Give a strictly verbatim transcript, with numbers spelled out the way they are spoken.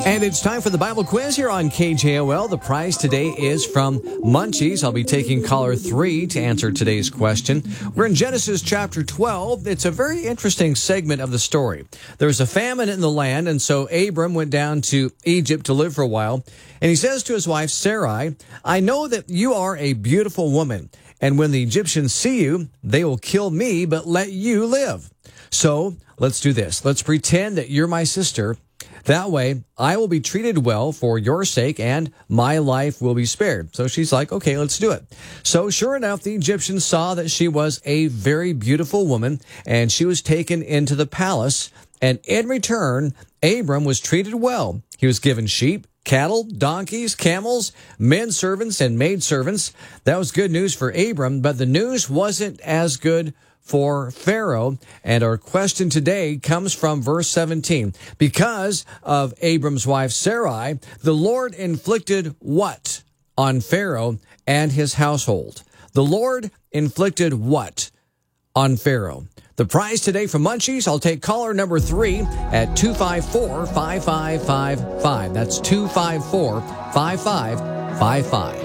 And it's time for the Bible quiz here on K J O L. The prize today is from Munchies. I'll be taking caller three to answer today's question. We're in Genesis chapter twelve. It's a very interesting segment of the story. There was a famine in the land, and so Abram went down to Egypt to live for a while. And he says to his wife Sarai, "I know that you are a beautiful woman, and when the Egyptians see you, they will kill me, but let you live. So let's do this. Let's pretend that you're my sister. That way, I will be treated well for your sake, and my life will be spared." So she's like, okay, let's do it. So sure enough, the Egyptians saw that she was a very beautiful woman, and she was taken into the palace. And in return, Abram was treated well. He was given sheep, cattle, donkeys, camels, men servants, and maid servants. That was good news for Abram, but the news wasn't as good for Pharaoh. And our question today comes from verse seventeen. Because of Abram's wife Sarai, the Lord inflicted what on Pharaoh and his household? The Lord inflicted what on Pharaoh? The prize today from Munchies, I'll take caller number three at two five four, five five five five. That's two five four, five five five five.